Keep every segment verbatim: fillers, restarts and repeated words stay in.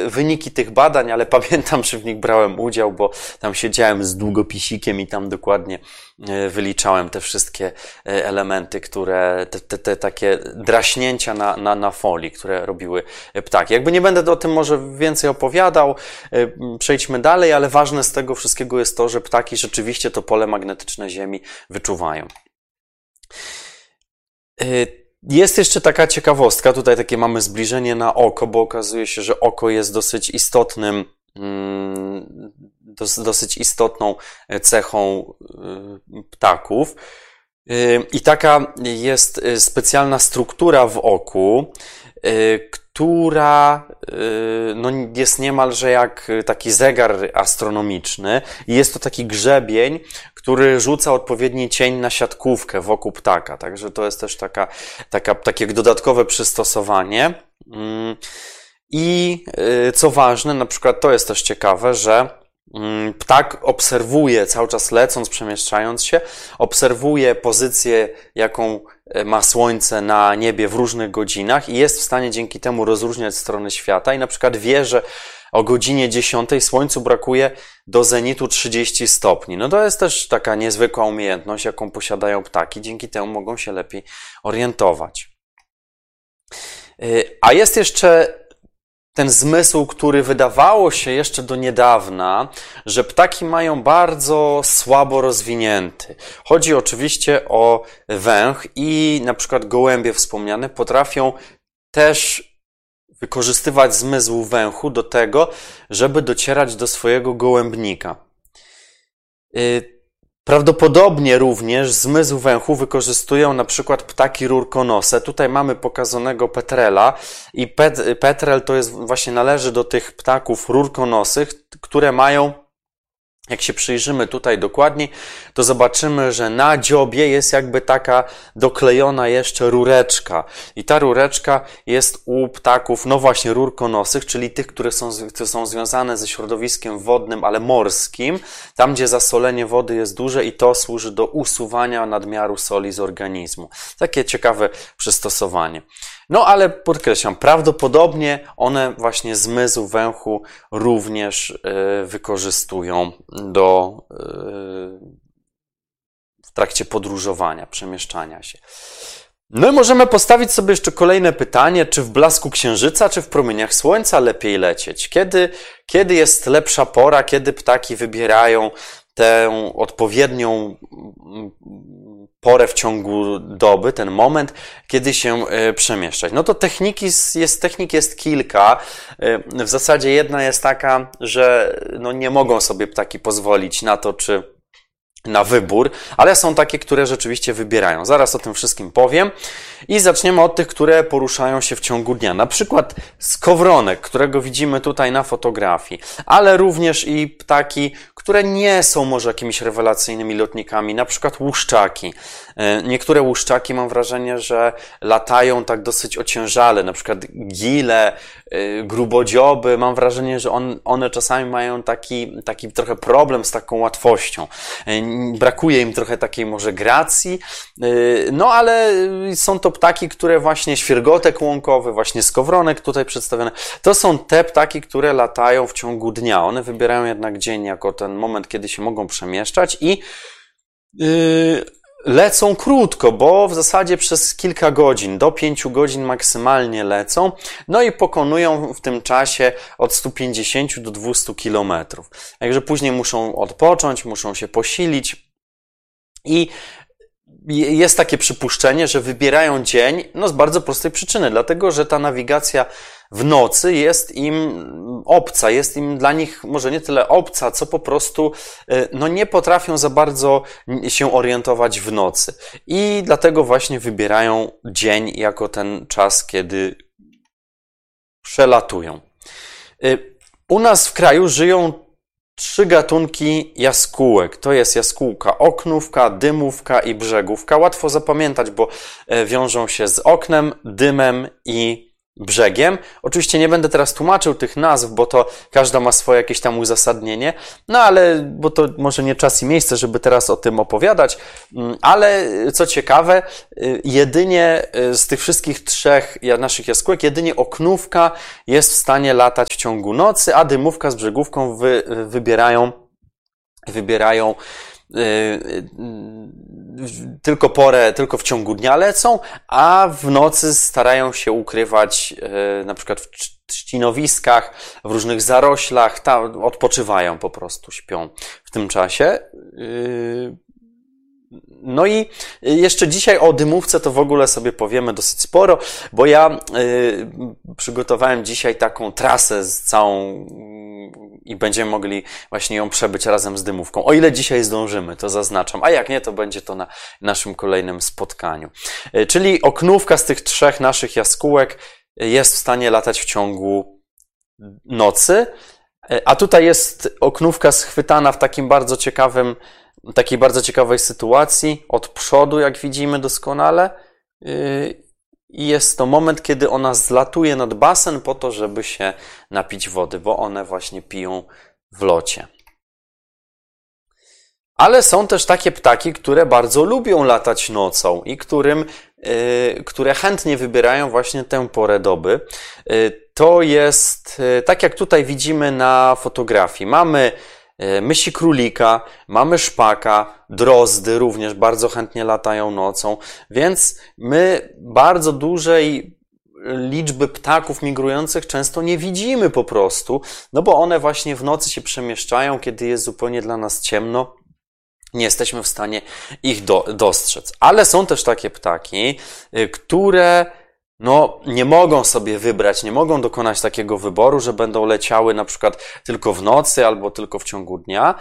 wyniki tych badań, ale pamiętam, że w nich brałem udział, bo tam siedziałem z długopisikiem i tam dokładnie wyliczałem te wszystkie elementy, które, te, te, te takie draśnięcia na, na, na folii, które robiły ptaki. Jakby nie będę o tym może więcej opowiadał, przejdźmy dalej, ale ważne z tego wszystkiego jest to, że ptaki rzeczywiście to pole magnetyczne Ziemi wyczuwają. Jest jeszcze taka ciekawostka, tutaj takie mamy zbliżenie na oko, bo okazuje się, że oko jest dosyć istotnym, dosyć istotną cechą ptaków. I taka jest specjalna struktura w oku, która no, jest niemalże jak taki zegar astronomiczny i jest to taki grzebień, który rzuca odpowiedni cień na siatkówkę wokół ptaka. Także to jest też taka, taka, takie dodatkowe przystosowanie. I co ważne, na przykład to jest też ciekawe, że ptak obserwuje, cały czas lecąc, przemieszczając się, obserwuje pozycję, jaką ma Słońce na niebie w różnych godzinach i jest w stanie dzięki temu rozróżniać strony świata i na przykład wie, że o godzinie dziesiątej Słońcu brakuje do zenitu trzydzieści stopni. No to jest też taka niezwykła umiejętność, jaką posiadają ptaki, dzięki temu mogą się lepiej orientować. A jest jeszcze ten zmysł, który wydawało się jeszcze do niedawna, że ptaki mają bardzo słabo rozwinięty. Chodzi oczywiście o węch i na przykład gołębie wspomniane potrafią też wykorzystywać zmysł węchu do tego, żeby docierać do swojego gołębnika. Prawdopodobnie również zmysł węchu wykorzystują na przykład ptaki rurkonose. Tutaj mamy pokazanego petrela i pet, petrel to jest właśnie należy do tych ptaków rurkonosych, które mają, jak się przyjrzymy tutaj dokładniej, to zobaczymy, że na dziobie jest jakby taka doklejona jeszcze rureczka. I ta rureczka jest u ptaków, no właśnie, rurkonosych, czyli tych, które są, które są związane ze środowiskiem wodnym, ale morskim, tam gdzie zasolenie wody jest duże i to służy do usuwania nadmiaru soli z organizmu. Takie ciekawe przystosowanie. No ale podkreślam, prawdopodobnie one właśnie zmysł węchu również y, wykorzystują do, y, w trakcie podróżowania, przemieszczania się. No i możemy postawić sobie jeszcze kolejne pytanie, czy w blasku księżyca, czy w promieniach słońca lepiej lecieć? Kiedy, kiedy jest lepsza pora, kiedy ptaki wybierają tę odpowiednią porę w ciągu doby, ten moment, kiedy się przemieszczać. No to techniki jest, technik jest kilka. W zasadzie jedna jest taka, że no nie mogą sobie ptaki pozwolić na to, czy na wybór, ale są takie, które rzeczywiście wybierają. Zaraz o tym wszystkim powiem i zaczniemy od tych, które poruszają się w ciągu dnia. Na przykład skowronek, którego widzimy tutaj na fotografii, ale również i ptaki, które nie są może jakimiś rewelacyjnymi lotnikami, na przykład łuszczaki. Niektóre łuszczaki mam wrażenie, że latają tak dosyć ociężale, na przykład gile, grubodzioby, mam wrażenie, że on, one czasami mają taki, taki trochę problem z taką łatwością. Brakuje im trochę takiej może gracji, no ale są to ptaki, które właśnie świergotek łąkowy, właśnie skowronek tutaj przedstawione, to są te ptaki, które latają w ciągu dnia. One wybierają jednak dzień jako ten moment, kiedy się mogą przemieszczać i yy, lecą krótko, bo w zasadzie przez kilka godzin, do pięciu godzin maksymalnie lecą, no i pokonują w tym czasie od stu pięćdziesięciu do dwustu kilometrów. Także później muszą odpocząć, muszą się posilić i jest takie przypuszczenie, że wybierają dzień, no z bardzo prostej przyczyny, dlatego, że ta nawigacja w nocy jest im obca, jest im dla nich może nie tyle obca, co po prostu no nie potrafią za bardzo się orientować w nocy. I dlatego właśnie wybierają dzień jako ten czas, kiedy przelatują. U nas w kraju żyją trzy gatunki jaskółek. To jest jaskółka oknówka, dymówka i brzegówka. Łatwo zapamiętać, bo wiążą się z oknem, dymem i brzegiem. Oczywiście nie będę teraz tłumaczył tych nazw, bo to każda ma swoje jakieś tam uzasadnienie, no ale, bo to może nie czas i miejsce, żeby teraz o tym opowiadać, ale co ciekawe, jedynie z tych wszystkich trzech naszych jaskółek, jedynie oknówka jest w stanie latać w ciągu nocy, a dymówka z brzegówką wy, wybierają, wybierają tylko porę, tylko w ciągu dnia lecą, a w nocy starają się ukrywać na przykład w trzcinowiskach, w różnych zaroślach, tam odpoczywają po prostu, śpią w tym czasie. No i jeszcze dzisiaj o dymówce to w ogóle sobie powiemy dosyć sporo, bo ja y, przygotowałem dzisiaj taką trasę z całą i będziemy mogli właśnie ją przebyć razem z dymówką. O ile dzisiaj zdążymy, to zaznaczam, a jak nie, to będzie to na naszym kolejnym spotkaniu. Y, czyli oknówka z tych trzech naszych jaskółek jest w stanie latać w ciągu nocy, y, a tutaj jest oknówka schwytana w takim bardzo ciekawym takiej bardzo ciekawej sytuacji, od przodu, jak widzimy doskonale. I jest to moment, kiedy ona zlatuje nad basen po to, żeby się napić wody, bo one właśnie piją w locie. Ale są też takie ptaki, które bardzo lubią latać nocą i którym, które chętnie wybierają właśnie tę porę doby. To jest, tak jak tutaj widzimy na fotografii, mamy mysi królika, mamy szpaka, drozdy również bardzo chętnie latają nocą, więc my bardzo dużej liczby ptaków migrujących często nie widzimy po prostu, no bo one właśnie w nocy się przemieszczają, kiedy jest zupełnie dla nas ciemno. Nie jesteśmy w stanie ich do, dostrzec. Ale są też takie ptaki, które no, nie mogą sobie wybrać, nie mogą dokonać takiego wyboru, że będą leciały na przykład tylko w nocy albo tylko w ciągu dnia,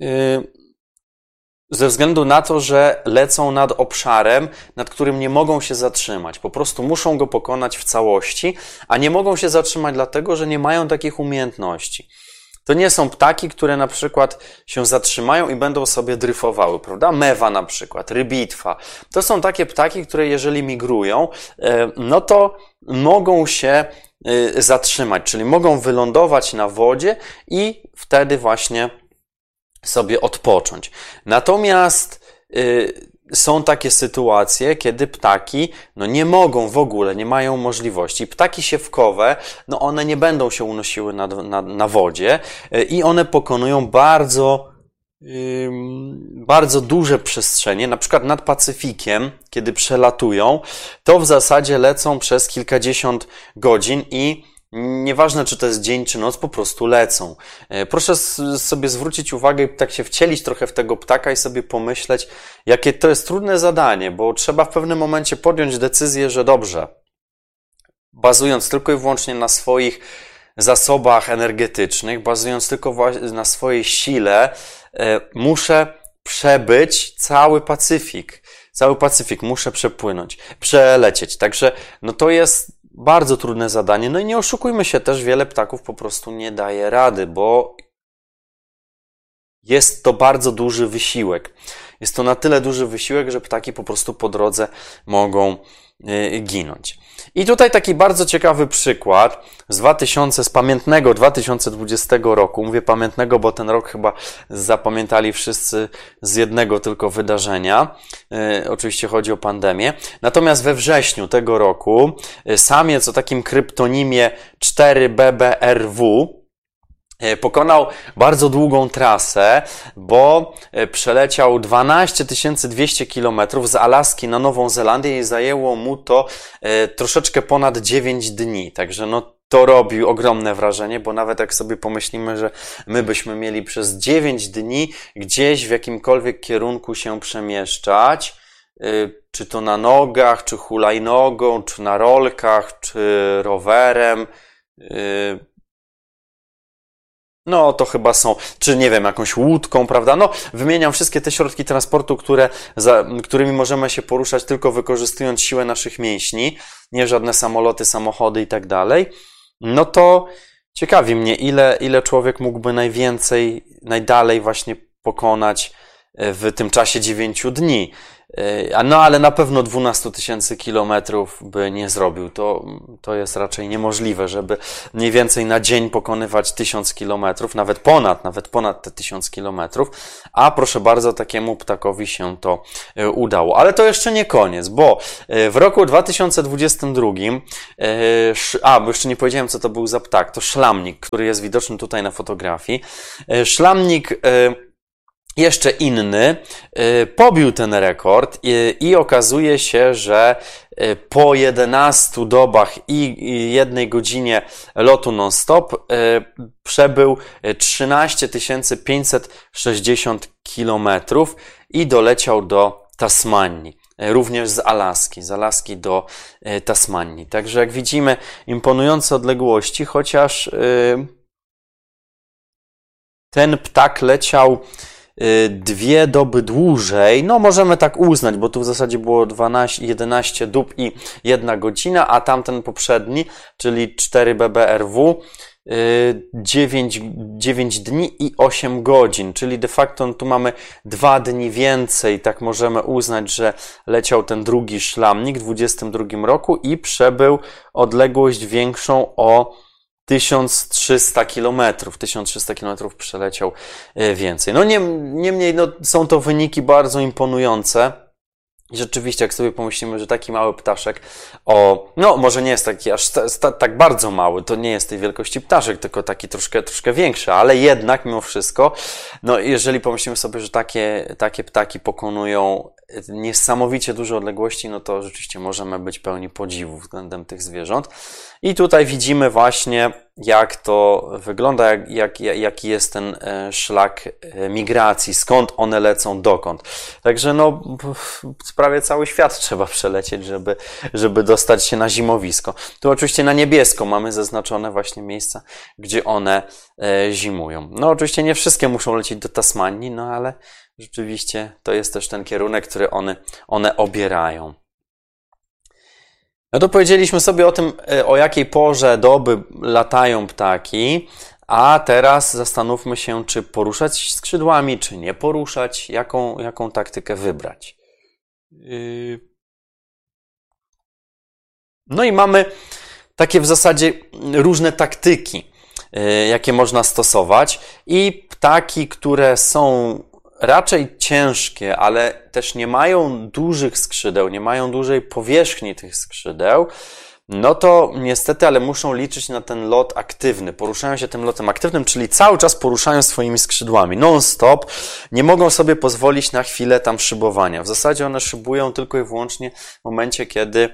ze względu na to, że lecą nad obszarem, nad którym nie mogą się zatrzymać. Po prostu muszą go pokonać w całości, a nie mogą się zatrzymać dlatego, że nie mają takich umiejętności. To nie są ptaki, które na przykład się zatrzymają i będą sobie dryfowały, prawda? Mewa na przykład, rybitwa. To są takie ptaki, które jeżeli migrują, no to mogą się zatrzymać, czyli mogą wylądować na wodzie i wtedy właśnie sobie odpocząć. Natomiast są takie sytuacje, kiedy ptaki no nie mogą w ogóle, nie mają możliwości. Ptaki siewkowe, no one nie będą się unosiły na, na, na wodzie i one pokonują bardzo, yy, bardzo duże przestrzenie, na przykład nad Pacyfikiem, kiedy przelatują, to w zasadzie lecą przez kilkadziesiąt godzin i nieważne, czy to jest dzień, czy noc, po prostu lecą. Proszę sobie zwrócić uwagę i tak się wcielić trochę w tego ptaka i sobie pomyśleć, jakie to jest trudne zadanie, bo trzeba w pewnym momencie podjąć decyzję, że dobrze, bazując tylko i wyłącznie na swoich zasobach energetycznych, bazując tylko na swojej sile, muszę przebyć cały Pacyfik. Cały Pacyfik muszę przepłynąć, przelecieć. Także no to jest bardzo trudne zadanie. No i nie oszukujmy się, też wiele ptaków po prostu nie daje rady, bo jest to bardzo duży wysiłek. Jest to na tyle duży wysiłek, że ptaki po prostu po drodze mogą yy, ginąć. I tutaj taki bardzo ciekawy przykład z dwa tysiące, z pamiętnego dwa tysiące dwudziestego roku. Mówię pamiętnego, bo ten rok chyba zapamiętali wszyscy z jednego tylko wydarzenia. Yy, oczywiście chodzi o pandemię. Natomiast we wrześniu tego roku yy, samiec o takim kryptonimie cztery B B R W pokonał bardzo długą trasę, bo przeleciał dwanaście tysięcy dwieście kilometrów z Alaski na Nową Zelandię i zajęło mu to troszeczkę ponad dziewięć dni. Także no to robi ogromne wrażenie, bo nawet jak sobie pomyślimy, że my byśmy mieli przez dziewięć dni gdzieś w jakimkolwiek kierunku się przemieszczać, czy to na nogach, czy hulajnogą, czy na rolkach, czy rowerem, no, to chyba są, czy nie wiem, jakąś łódką, prawda? No, wymieniam wszystkie te środki transportu, które, za, którymi możemy się poruszać tylko wykorzystując siłę naszych mięśni, nie żadne samoloty, samochody i tak dalej. No to ciekawi mnie, ile, ile człowiek mógłby najwięcej, najdalej właśnie pokonać w tym czasie dziewięciu dni. No ale na pewno dwanaście tysięcy kilometrów by nie zrobił. To, to jest raczej niemożliwe, żeby mniej więcej na dzień pokonywać tysiąc kilometrów, nawet ponad, nawet ponad te tysiąc kilometrów. A proszę bardzo, takiemu ptakowi się to udało. Ale to jeszcze nie koniec, bo w roku dwa tysiące dwudziestym drugim, a, bo jeszcze nie powiedziałem, co to był za ptak, to szlamnik, który jest widoczny tutaj na fotografii. Szlamnik jeszcze inny pobił ten rekord i, i okazuje się, że po jedenastu dobach i jednej godzinie lotu non-stop przebył trzynaście tysięcy pięćset sześćdziesiąt kilometrów i doleciał do Tasmanii. Również z Alaski, z Alaski do Tasmanii. Także jak widzimy, imponujące odległości, chociaż ten ptak leciał dwie doby dłużej, no możemy tak uznać, bo tu w zasadzie było dwanaście, jedenaście dób i jedna godzina, a tamten poprzedni, czyli cztery B B R W, dziewięć, dziewięć dni i osiem godzin, czyli de facto tu mamy dwa dni więcej, tak możemy uznać, że leciał ten drugi szlamnik w dwudziestym drugim roku i przebył odległość większą o tysiąc trzysta kilometrów. tysiąc trzysta kilometrów przeleciał więcej. No niemniej, no, są to wyniki bardzo imponujące. I rzeczywiście, jak sobie pomyślimy, że taki mały ptaszek o, no może nie jest taki aż tak bardzo mały, to nie jest tej wielkości ptaszek, tylko taki troszkę, troszkę większy, ale jednak mimo wszystko, no jeżeli pomyślimy sobie, że takie, takie ptaki pokonują niesamowicie duże odległości, no to rzeczywiście możemy być pełni podziwu względem tych zwierząt. I tutaj widzimy właśnie, jak to wygląda, jak, jak, jaki jest ten szlak migracji, skąd one lecą, dokąd. Także no, prawie cały świat trzeba przelecieć, żeby, żeby dostać się na zimowisko. Tu oczywiście na niebiesko mamy zaznaczone właśnie miejsca, gdzie one zimują. No oczywiście nie wszystkie muszą lecieć do Tasmanii, no ale rzeczywiście to jest też ten kierunek, który one, one obierają. No to powiedzieliśmy sobie o tym, o jakiej porze doby latają ptaki, a teraz zastanówmy się, czy poruszać skrzydłami, czy nie poruszać, jaką, jaką taktykę wybrać. No i mamy takie w zasadzie różne taktyki, jakie można stosować i ptaki, które są raczej ciężkie, ale też nie mają dużych skrzydeł, nie mają dużej powierzchni tych skrzydeł, no to niestety, ale muszą liczyć na ten lot aktywny. Poruszają się tym lotem aktywnym, czyli cały czas poruszają swoimi skrzydłami, non-stop. Nie mogą sobie pozwolić na chwilę tam szybowania. W zasadzie one szybują tylko i wyłącznie w momencie, kiedy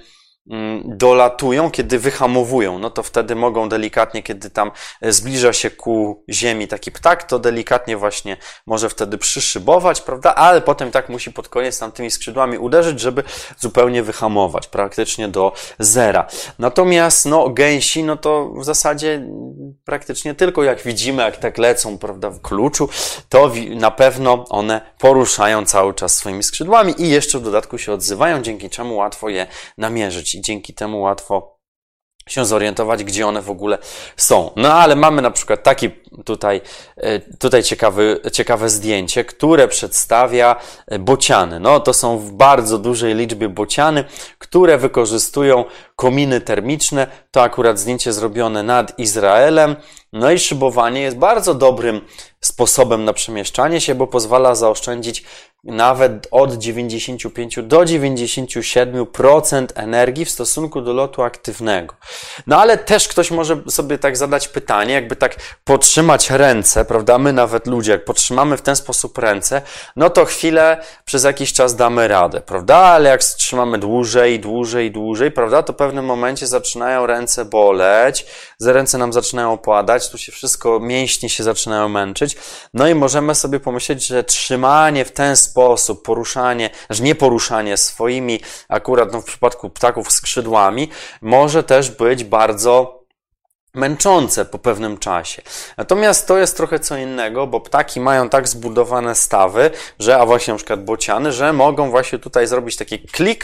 dolatują, kiedy wyhamowują, no to wtedy mogą delikatnie, kiedy tam zbliża się ku ziemi taki ptak, to delikatnie właśnie może wtedy przyszybować, prawda, ale potem tak musi pod koniec tam tymi skrzydłami uderzyć, żeby zupełnie wyhamować, praktycznie do zera. Natomiast no gęsi, no to w zasadzie praktycznie tylko jak widzimy, jak tak lecą, prawda, w kluczu, to na pewno one poruszają cały czas swoimi skrzydłami i jeszcze w dodatku się odzywają, dzięki czemu łatwo je namierzyć. I dzięki temu łatwo się zorientować, gdzie one w ogóle są. No ale mamy na przykład taki tutaj, tutaj ciekawy, ciekawe zdjęcie, które przedstawia bociany. No to są w bardzo dużej liczbie bociany, które wykorzystują kominy termiczne. To akurat zdjęcie zrobione nad Izraelem. No i szybowanie jest bardzo dobrym sposobem na przemieszczanie się, bo pozwala zaoszczędzić nawet od dziewięćdziesiąt pięć do dziewięćdziesięciu siedmiu procent energii w stosunku do lotu aktywnego. No ale też ktoś może sobie tak zadać pytanie, jakby tak podtrzymać ręce, prawda? My nawet ludzie, jak podtrzymamy w ten sposób ręce, no to chwilę przez jakiś czas damy radę, prawda? Ale jak trzymamy dłużej, dłużej, dłużej, prawda? To w pewnym momencie zaczynają ręce boleć, ze ręce nam zaczynają opadać, tu się wszystko, mięśnie się zaczynają męczyć. No i możemy sobie pomyśleć, że trzymanie w ten sposób, poruszanie, że nie poruszanie swoimi, akurat no w przypadku ptaków skrzydłami, może też być bardzo męczące po pewnym czasie. Natomiast to jest trochę co innego, bo ptaki mają tak zbudowane stawy, że, a właśnie na przykład bociany, że mogą właśnie tutaj zrobić taki klik,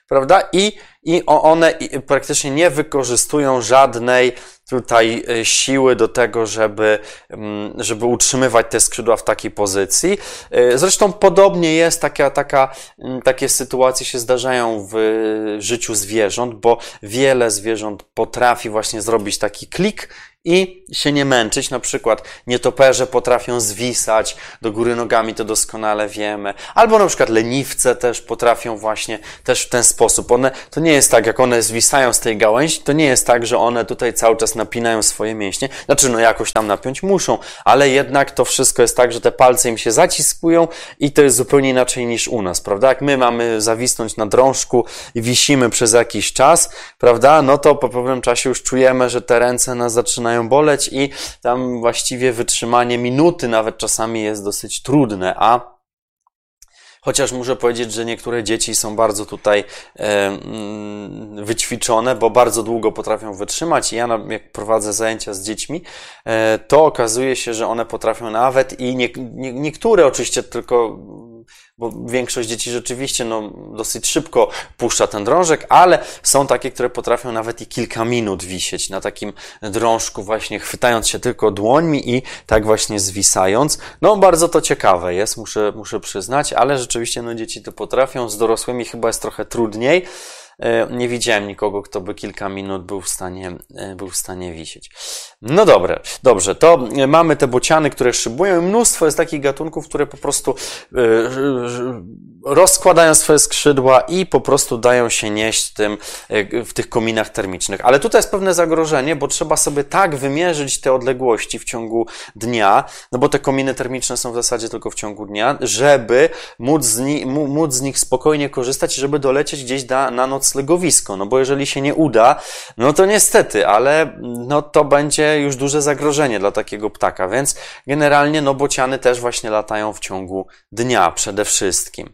prawda? I, i one praktycznie nie wykorzystują żadnej tutaj siły do tego, żeby, żeby utrzymywać te skrzydła w takiej pozycji. Zresztą podobnie jest, taka, taka, takie sytuacje się zdarzają w życiu zwierząt, bo wiele zwierząt potrafi właśnie zrobić taki klik i się nie męczyć. Na przykład nietoperze potrafią zwisać do góry nogami, to doskonale wiemy. Albo na przykład leniwce też potrafią właśnie też w ten sposób. One, to nie jest tak, jak one zwisają z tej gałęzi, to nie jest tak, że one tutaj cały czas napinają swoje mięśnie. Znaczy, no jakoś tam napiąć muszą, ale jednak to wszystko jest tak, że te palce im się zaciskują i to jest zupełnie inaczej niż u nas, prawda? Jak my mamy zawisnąć na drążku i wisimy przez jakiś czas, prawda? No to po pewnym czasie już czujemy, że te ręce nas zaczynają boleć i tam właściwie wytrzymanie minuty nawet czasami jest dosyć trudne, a chociaż muszę powiedzieć, że niektóre dzieci są bardzo tutaj e, wyćwiczone, bo bardzo długo potrafią wytrzymać i ja jak prowadzę zajęcia z dziećmi, e, to okazuje się, że one potrafią nawet i nie, nie, niektóre oczywiście tylko, bo większość dzieci rzeczywiście no, dosyć szybko puszcza ten drążek, ale są takie, które potrafią nawet i kilka minut wisieć na takim drążku właśnie chwytając się tylko dłońmi i tak właśnie zwisając. No bardzo to ciekawe jest, muszę, muszę przyznać, ale rzeczywiście no, dzieci to potrafią, z dorosłymi chyba jest trochę trudniej. Nie widziałem nikogo, kto by kilka minut był w stanie, był w stanie wisieć. No dobre, dobrze, to mamy te bociany, które szybują i mnóstwo jest takich gatunków, które po prostu rozkładają swoje skrzydła i po prostu dają się nieść tym, w tych kominach termicznych. Ale tutaj jest pewne zagrożenie, bo trzeba sobie tak wymierzyć te odległości w ciągu dnia, no bo te kominy termiczne są w zasadzie tylko w ciągu dnia, żeby móc z, ni- móc z nich spokojnie korzystać, żeby dolecieć gdzieś da, na noclegowisko. No bo jeżeli się nie uda, no to niestety, ale no to będzie już duże zagrożenie dla takiego ptaka, więc generalnie no bociany też właśnie latają w ciągu dnia przede wszystkim.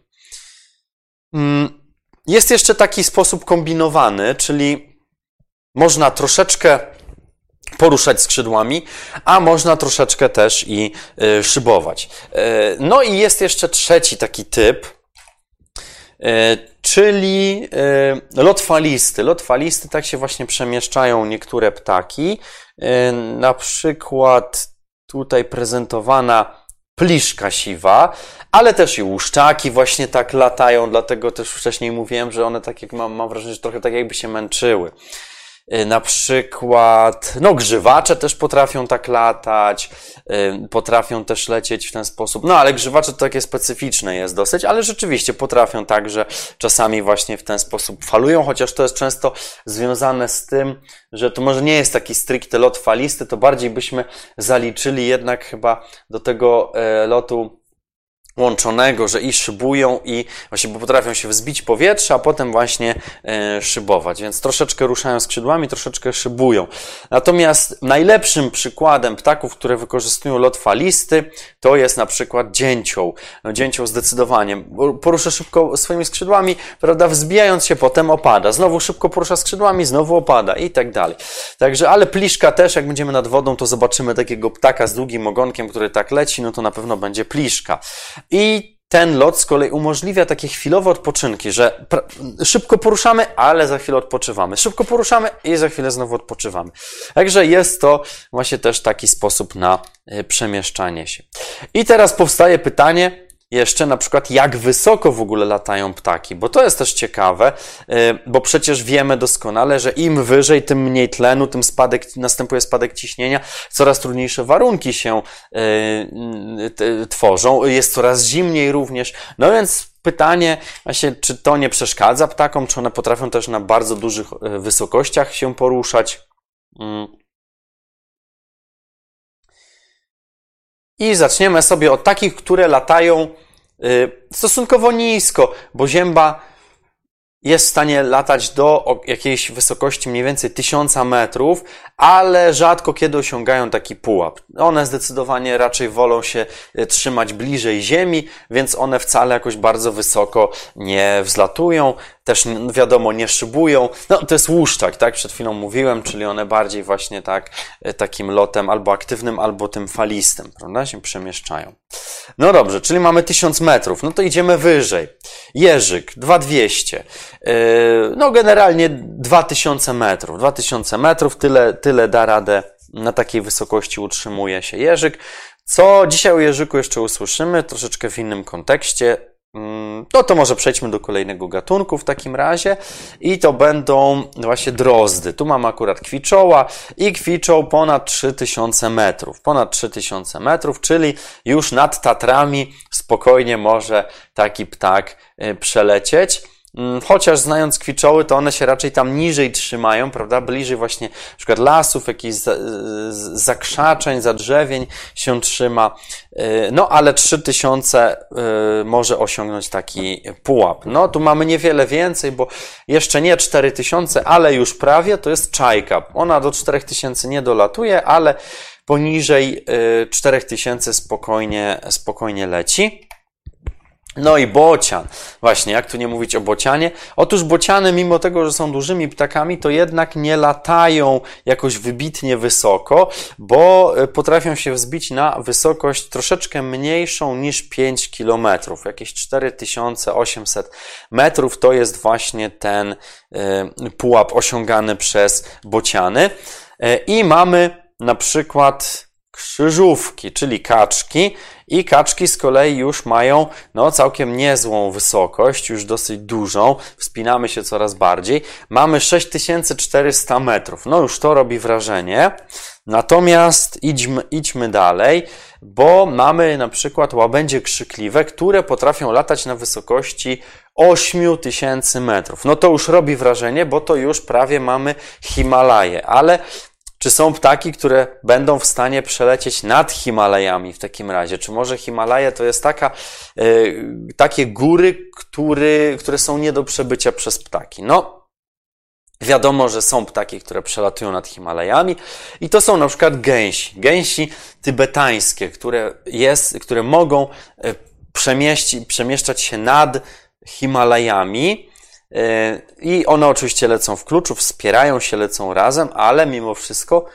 Jest jeszcze taki sposób kombinowany, czyli można troszeczkę poruszać skrzydłami, a można troszeczkę też i y, szybować. Y, no i jest jeszcze trzeci taki typ, y, czyli y, lot falisty. Lot falisty, tak się właśnie przemieszczają niektóre ptaki. Y, na przykład tutaj prezentowana pliszka siwa, ale też i łuszczaki właśnie tak latają, dlatego też wcześniej mówiłem, że one tak jak mam, mam wrażenie, że trochę tak jakby się męczyły. Na przykład, no grzywacze też potrafią tak latać, potrafią też lecieć w ten sposób, no ale grzywacze to takie specyficzne jest dosyć, ale rzeczywiście potrafią tak, że czasami właśnie w ten sposób falują, chociaż to jest często związane z tym, że to może nie jest taki stricte lot falisty, to bardziej byśmy zaliczyli jednak chyba do tego lotu łączonego, że i szybują i właśnie potrafią się wzbić powietrze, a potem właśnie e, szybować, więc troszeczkę ruszają skrzydłami, troszeczkę szybują. Natomiast najlepszym przykładem ptaków, które wykorzystują lot falisty, to jest na przykład dzięcioł. No, dzięcioł zdecydowanie porusza szybko swoimi skrzydłami, prawda, wzbijając się, potem opada. Znowu szybko porusza skrzydłami, znowu opada i tak dalej. Także, ale pliszka też, jak będziemy nad wodą, to zobaczymy takiego ptaka z długim ogonkiem, który tak leci, no to na pewno będzie pliszka. I ten lot z kolei umożliwia takie chwilowe odpoczynki, że szybko poruszamy, ale za chwilę odpoczywamy. Szybko poruszamy i za chwilę znowu odpoczywamy. Także jest to właśnie też taki sposób na przemieszczanie się. I teraz powstaje pytanie jeszcze na przykład, jak wysoko w ogóle latają ptaki, bo to jest też ciekawe, bo przecież wiemy doskonale, że im wyżej, tym mniej tlenu, tym spadek, następuje spadek ciśnienia, coraz trudniejsze warunki się y, tworzą, jest coraz zimniej również, no więc pytanie właśnie, czy to nie przeszkadza ptakom, czy one potrafią też na bardzo dużych wysokościach się poruszać. I zaczniemy sobie od takich, które latają stosunkowo nisko, bo zięba jest w stanie latać do jakiejś wysokości mniej więcej tysiąca metrów, ale rzadko kiedy osiągają taki pułap. One zdecydowanie raczej wolą się trzymać bliżej ziemi, więc one wcale jakoś bardzo wysoko nie wzlatują, też wiadomo nie szybują. No to jest łuszczak, tak? Przed chwilą mówiłem, czyli one bardziej właśnie tak takim lotem albo aktywnym, albo tym falistym, prawda? Się przemieszczają. No dobrze, czyli mamy tysiąc metrów, no to idziemy wyżej. Jeżyk, dwa tysiące dwieście. No generalnie dwa tysiące metrów. dwa tysiące metrów, tyle, tyle da radę, na takiej wysokości utrzymuje się jeżyk. Co dzisiaj o jeżyku jeszcze usłyszymy, troszeczkę w innym kontekście. No to może przejdźmy do kolejnego gatunku w takim razie i to będą właśnie drozdy. Tu mamy akurat kwiczoła i kwiczą ponad trzy tysiące metrów. Ponad trzy tysiące metrów, czyli już nad Tatrami spokojnie może taki ptak przelecieć. Chociaż znając kwiczoły, to one się raczej tam niżej trzymają, prawda? Bliżej właśnie na przykład lasów, jakichś zakrzaczeń, zadrzewień się trzyma. No ale trzy tysiące może osiągnąć taki pułap. No tu mamy niewiele więcej, bo jeszcze nie cztery tysiące, ale już prawie, to jest czajka. Ona do czterech tysięcy nie dolatuje, ale poniżej czterech tysięcy spokojnie, spokojnie leci. No i bocian. Właśnie, jak tu nie mówić o bocianie? Otóż bociany, mimo tego, że są dużymi ptakami, to jednak nie latają jakoś wybitnie wysoko, bo potrafią się wzbić na wysokość troszeczkę mniejszą niż pięć kilometrów. Jakieś cztery tysiące osiemset metrów to jest właśnie ten y, pułap osiągany przez bociany. Y, I mamy na przykład krzyżówki, czyli kaczki. I kaczki z kolei już mają no, całkiem niezłą wysokość, już dosyć dużą. Wspinamy się coraz bardziej. Mamy sześć tysięcy czterysta metrów. No już to robi wrażenie. Natomiast idźmy, idźmy dalej, bo mamy na przykład łabędzie krzykliwe, które potrafią latać na wysokości osiem tysięcy metrów. No to już robi wrażenie, bo to już prawie mamy Himalaje, ale czy są ptaki, które będą w stanie przelecieć nad Himalajami w takim razie? Czy może Himalaje to jest taka, yy, takie góry, który, które są nie do przebycia przez ptaki? No, wiadomo, że są ptaki, które przelatują nad Himalajami i to są na przykład gęsi. Gęsi tybetańskie, które, jest, które mogą przemieści, przemieszczać się nad Himalajami. I one oczywiście lecą w kluczu, wspierają się, lecą razem, ale mimo wszystko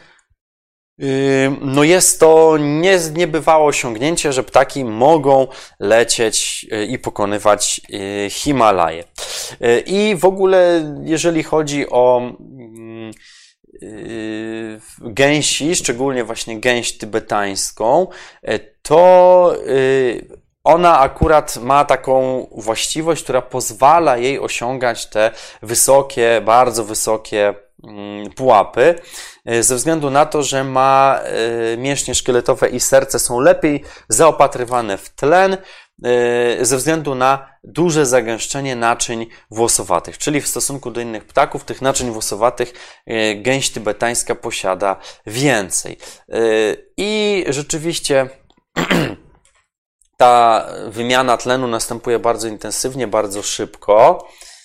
no jest to niebywałe osiągnięcie, że ptaki mogą lecieć i pokonywać Himalaje. I w ogóle, jeżeli chodzi o gęsi, szczególnie właśnie gęś tybetańską, to ona akurat ma taką właściwość, która pozwala jej osiągać te wysokie, bardzo wysokie pułapy, ze względu na to, że ma mięśnie szkieletowe i serce są lepiej zaopatrywane w tlen, ze względu na duże zagęszczenie naczyń włosowatych. Czyli w stosunku do innych ptaków, tych naczyń włosowatych gęś tybetańska posiada więcej. I rzeczywiście ta wymiana tlenu następuje bardzo intensywnie, bardzo szybko.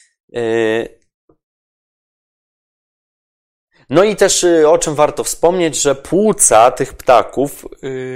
No i też o czym warto wspomnieć, że płuca tych ptaków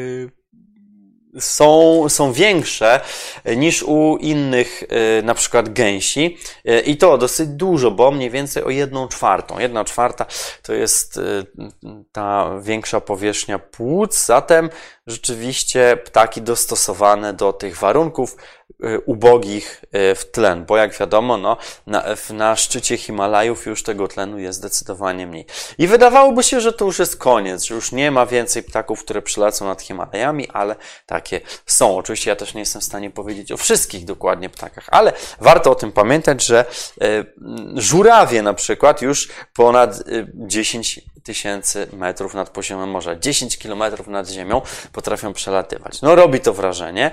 są, są większe niż u innych na przykład gęsi i to dosyć dużo, bo mniej więcej o jedną czwartą. Jedna czwarta to jest ta większa powierzchnia płuc, zatem rzeczywiście ptaki dostosowane do tych warunków ubogich w tlen, bo jak wiadomo, no, na, na szczycie Himalajów już tego tlenu jest zdecydowanie mniej. I wydawałoby się, że to już jest koniec, że już nie ma więcej ptaków, które przylecą nad Himalajami, ale takie są. Oczywiście ja też nie jestem w stanie powiedzieć o wszystkich dokładnie ptakach, ale warto o tym pamiętać, że żurawie na przykład już ponad dziesięć tysięcy metrów nad poziomem morza, dziesięć kilometrów nad ziemią potrafią przelatywać. No robi to wrażenie.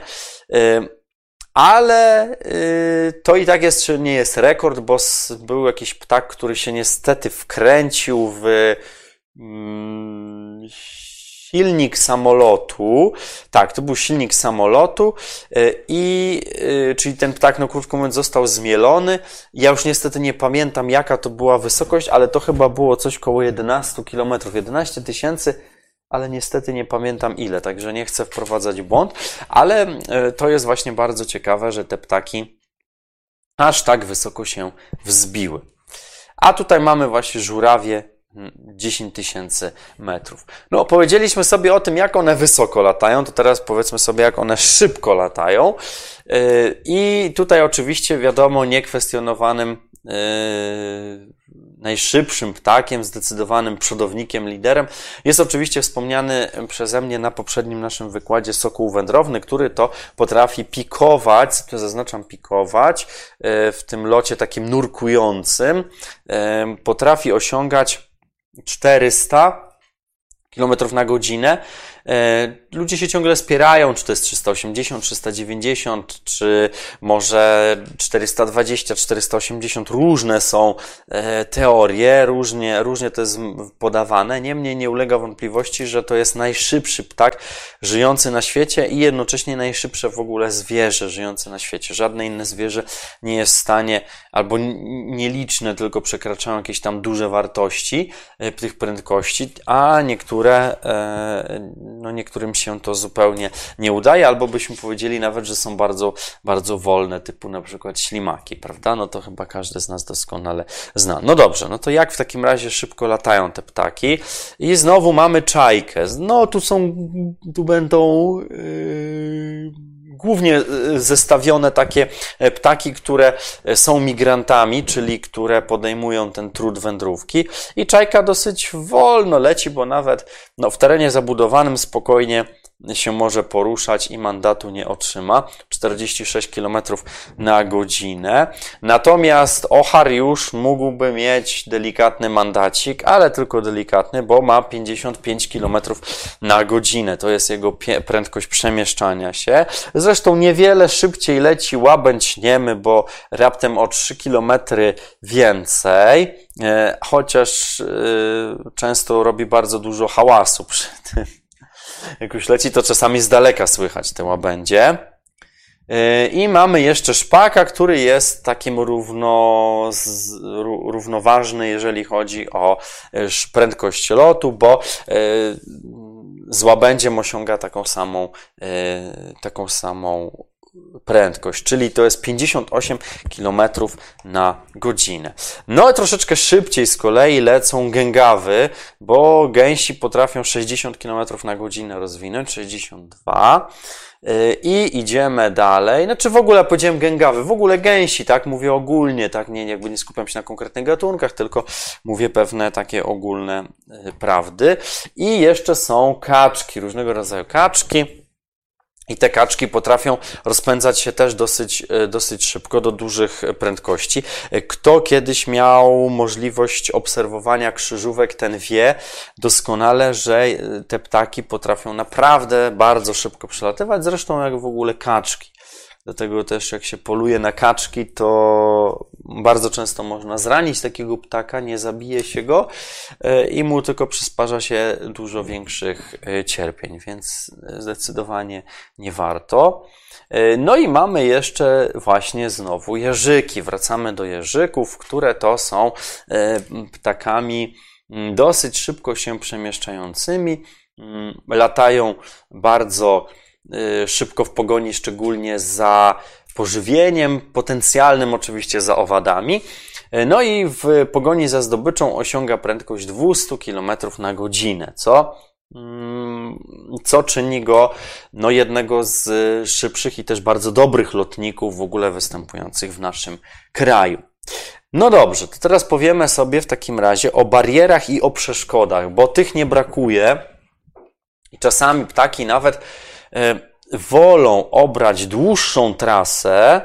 Ale to i tak jest, nie jest rekord, bo był jakiś ptak, który się niestety wkręcił w silnik samolotu. Tak, to był silnik samolotu i czyli ten ptak, no krótko mówiąc, został zmielony. Ja już niestety nie pamiętam, jaka to była wysokość, ale to chyba było coś koło jedenaście kilometrów, jedenaście tysięcy, ale niestety nie pamiętam ile, także nie chcę wprowadzać w błąd, ale to jest właśnie bardzo ciekawe, że te ptaki aż tak wysoko się wzbiły. A tutaj mamy właśnie żurawie dziesięć tysięcy metrów. No, powiedzieliśmy sobie o tym, jak one wysoko latają, to teraz powiedzmy sobie, jak one szybko latają. I tutaj oczywiście wiadomo, niekwestionowanym yy, najszybszym ptakiem, zdecydowanym przodownikiem, liderem jest oczywiście wspomniany przeze mnie na poprzednim naszym wykładzie sokół wędrowny, który to potrafi pikować, to zaznaczam pikować, w tym locie takim nurkującym, potrafi osiągać czterysta kilometrów na godzinę. Ludzie się ciągle spierają, czy to jest trzysta osiemdziesiąt, trzysta dziewięćdziesiąt, czy może czterysta dwadzieścia, czterysta osiemdziesiąt. Różne są teorie, różnie, różnie to jest podawane. Niemniej nie ulega wątpliwości, że to jest najszybszy ptak żyjący na świecie i jednocześnie najszybsze w ogóle zwierzę żyjące na świecie. Żadne inne zwierzę nie jest w stanie, albo nieliczne tylko przekraczają jakieś tam duże wartości tych prędkości, a niektóre, no niektórym się to zupełnie nie udaje, albo byśmy powiedzieli nawet, że są bardzo, bardzo wolne, typu na przykład ślimaki, prawda? No to chyba każdy z nas doskonale zna. No dobrze, no to jak w takim razie szybko latają te ptaki? I znowu mamy czajkę. No tu są, tu będą yy, głównie zestawione takie ptaki, które są migrantami, czyli które podejmują ten trud wędrówki. I czajka dosyć wolno leci, bo nawet no, w terenie zabudowanym spokojnie się może poruszać i mandatu nie otrzyma. czterdzieści sześć kilometrów na godzinę. Natomiast ochar już mógłby mieć delikatny mandacik, ale tylko delikatny, bo ma pięćdziesiąt pięć kilometrów na godzinę. To jest jego prędkość przemieszczania się. Zresztą niewiele szybciej leci łabędź niemy, bo raptem o trzy kilometry więcej, chociaż często robi bardzo dużo hałasu przy tym. Jak już leci, to czasami z daleka słychać te łabędzie. I mamy jeszcze szpaka, który jest takim równo, równoważny, jeżeli chodzi o prędkość lotu, bo z łabędziem osiąga taką samą, taką samą prędkość, czyli to jest pięćdziesiąt osiem kilometrów na godzinę. No i troszeczkę szybciej z kolei lecą gęgawy, bo gęsi potrafią sześćdziesiąt kilometrów na godzinę rozwinąć, sześćdziesiąt dwa. I idziemy dalej. Znaczy w ogóle powiedziałem gęgawy, w ogóle gęsi, tak? Mówię ogólnie, tak? Nie, jakby nie skupiam się na konkretnych gatunkach, tylko mówię pewne takie ogólne prawdy. I jeszcze są kaczki, różnego rodzaju kaczki. I te kaczki potrafią rozpędzać się też dosyć, dosyć szybko, do dużych prędkości. Kto kiedyś miał możliwość obserwowania krzyżówek, ten wie doskonale, że te ptaki potrafią naprawdę bardzo szybko przelatywać, zresztą jak w ogóle kaczki. Dlatego też jak się poluje na kaczki, to bardzo często można zranić takiego ptaka, nie zabije się go i mu tylko przysparza się dużo większych cierpień, więc zdecydowanie nie warto. No i mamy jeszcze właśnie znowu jeżyki. Wracamy do jeżyków, które to są ptakami dosyć szybko się przemieszczającymi. Latają bardzo szybko w pogoni, szczególnie za pożywieniem, potencjalnym oczywiście za owadami. No i w pogoni za zdobyczą osiąga prędkość dwieście kilometrów na godzinę, co, co czyni go no, jednego z szybszych i też bardzo dobrych lotników w ogóle występujących w naszym kraju. No dobrze, to teraz powiemy sobie w takim razie o barierach i o przeszkodach, bo tych nie brakuje i czasami ptaki nawet wolą obrać dłuższą trasę,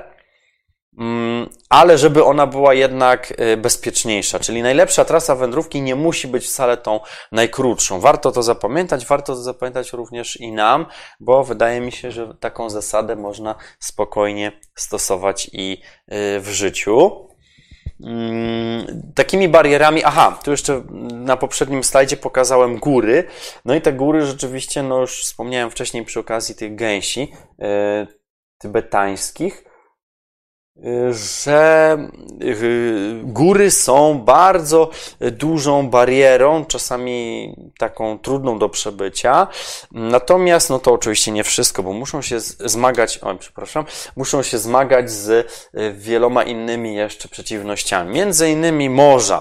ale żeby ona była jednak bezpieczniejsza. Czyli najlepsza trasa wędrówki nie musi być wcale tą najkrótszą. Warto to zapamiętać, warto to zapamiętać również i nam, bo wydaje mi się, że taką zasadę można spokojnie stosować i w życiu. Takimi barierami, aha, tu jeszcze na poprzednim slajdzie pokazałem góry, no i te góry rzeczywiście, no już wspomniałem wcześniej przy okazji tych gęsi yy, tybetańskich, yy, że yy, góry są bardzo dużą barierą, czasami taką trudną do przebycia, natomiast no to oczywiście nie wszystko, bo muszą się zmagać, oj, przepraszam, muszą się zmagać z wieloma innymi jeszcze przeciwnościami, między innymi morza.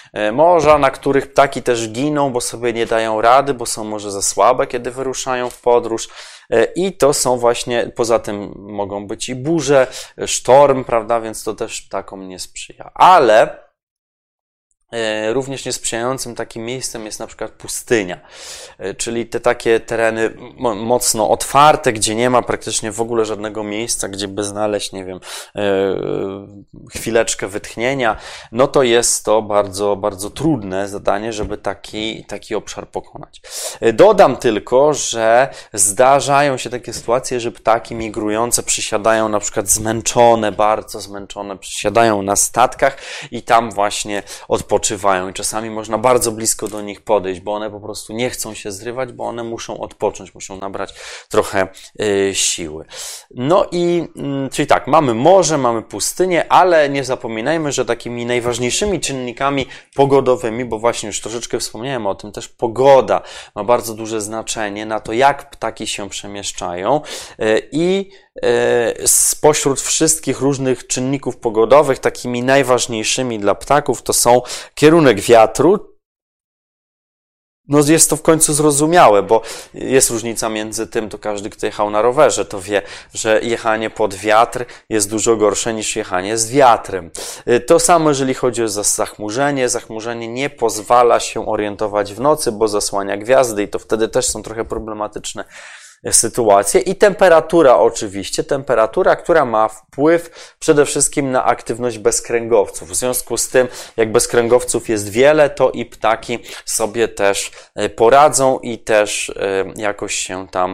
Morza, na których ptaki też giną, bo sobie nie dają rady, bo są może za słabe, kiedy wyruszają w podróż. I to są właśnie, poza tym mogą być i burze, sztorm, prawda, więc to też ptakom nie sprzyja. Ale również niesprzyjającym takim miejscem jest na przykład pustynia, czyli te takie tereny mocno otwarte, gdzie nie ma praktycznie w ogóle żadnego miejsca, gdzie by znaleźć, nie wiem, chwileczkę wytchnienia, no to jest to bardzo, bardzo trudne zadanie, żeby taki, taki obszar pokonać. Dodam tylko, że zdarzają się takie sytuacje, że ptaki migrujące przysiadają na przykład zmęczone, bardzo zmęczone, przysiadają na statkach i tam właśnie odpoczywają. I czasami można bardzo blisko do nich podejść, bo one po prostu nie chcą się zrywać, bo one muszą odpocząć, muszą nabrać trochę y, siły. No i, y, czyli tak, mamy morze, mamy pustynię, ale nie zapominajmy, że takimi najważniejszymi czynnikami pogodowymi, bo właśnie już troszeczkę wspomniałem o tym, też pogoda ma bardzo duże znaczenie na to, jak ptaki się przemieszczają y, i spośród wszystkich różnych czynników pogodowych, takimi najważniejszymi dla ptaków to są kierunek wiatru. No jest to w końcu zrozumiałe, bo jest różnica między tym, to każdy, kto jechał na rowerze, to wie, że jechanie pod wiatr jest dużo gorsze niż jechanie z wiatrem. To samo, jeżeli chodzi o zachmurzenie. Zachmurzenie nie pozwala się orientować w nocy, bo zasłania gwiazdy i to wtedy też są trochę problematyczne sytuacje. I temperatura oczywiście, temperatura, która ma wpływ przede wszystkim na aktywność bezkręgowców. W związku z tym, jak bezkręgowców jest wiele, to i ptaki sobie też poradzą i też jakoś się tam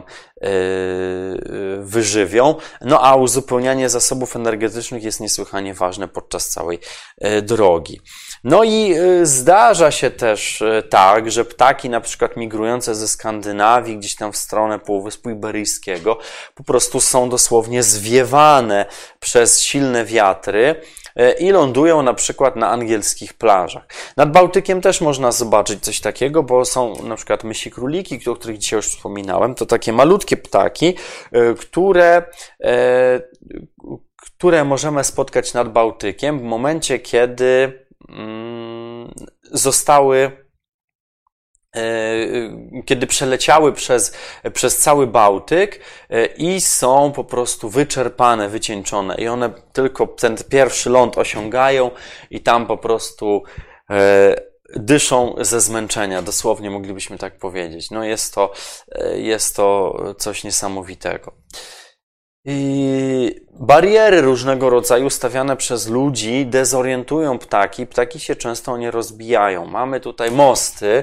wyżywią. No a uzupełnianie zasobów energetycznych jest niesłychanie ważne podczas całej drogi. No i zdarza się też tak, że ptaki na przykład migrujące ze Skandynawii gdzieś tam w stronę Półwyspu Iberyjskiego po prostu są dosłownie zwiewane przez silne wiatry i lądują na przykład na angielskich plażach. Nad Bałtykiem też można zobaczyć coś takiego, bo są na przykład mysi króliki, o których dzisiaj już wspominałem. To takie malutkie ptaki, które, które możemy spotkać nad Bałtykiem w momencie, kiedy zostały kiedy przeleciały przez, przez cały Bałtyk i są po prostu wyczerpane, wycieńczone i one tylko ten pierwszy ląd osiągają i tam po prostu dyszą ze zmęczenia, dosłownie moglibyśmy tak powiedzieć. No jest to, jest to coś niesamowitego. I bariery różnego rodzaju stawiane przez ludzi dezorientują ptaki. Ptaki się często nie rozbijają. Mamy tutaj mosty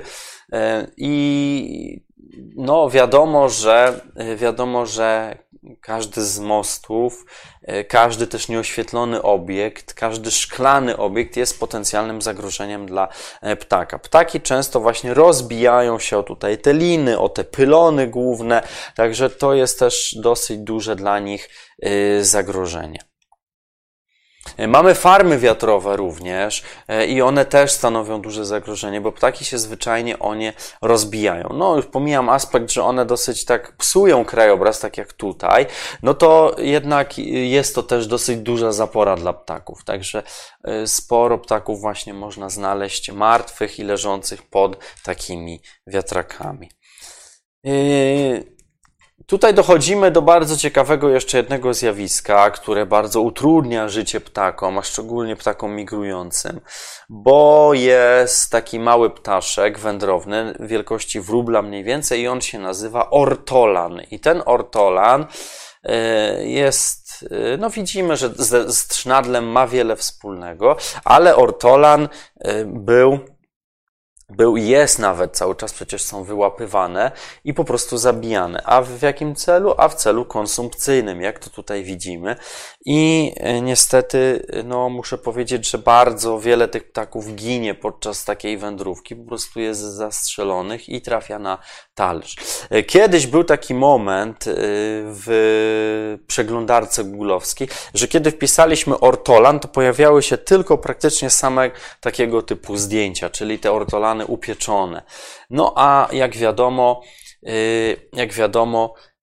i no wiadomo, że wiadomo, że każdy z mostów, każdy też nieoświetlony obiekt, każdy szklany obiekt jest potencjalnym zagrożeniem dla ptaka. Ptaki często właśnie rozbijają się o tutaj te liny, o te pylony główne, także to jest też dosyć duże dla nich zagrożenie. Mamy farmy wiatrowe również i one też stanowią duże zagrożenie, bo ptaki się zwyczajnie o nie rozbijają. No już pomijam aspekt, że one dosyć tak psują krajobraz, tak jak tutaj, no to jednak jest to też dosyć duża zapora dla ptaków, także sporo ptaków właśnie można znaleźć martwych i leżących pod takimi wiatrakami. Yy... Tutaj dochodzimy do bardzo ciekawego jeszcze jednego zjawiska, które bardzo utrudnia życie ptakom, a szczególnie ptakom migrującym, bo jest taki mały ptaszek wędrowny wielkości wróbla mniej więcej i on się nazywa ortolan. I ten ortolan jest, no widzimy, że z, z trznadlem ma wiele wspólnego, ale ortolan był Był i jest nawet cały czas, przecież są wyłapywane i po prostu zabijane. A w jakim celu? A w celu konsumpcyjnym, jak to tutaj widzimy. I niestety, no muszę powiedzieć, że bardzo wiele tych ptaków ginie podczas takiej wędrówki. Po prostu jest zastrzelonych i trafia na talerz. Kiedyś był taki moment w przeglądarce googlowskiej, że kiedy wpisaliśmy ortolan, to pojawiały się tylko praktycznie same takiego typu zdjęcia, czyli te ortolany upieczone. No a jak wiadomo, jak wiadomo,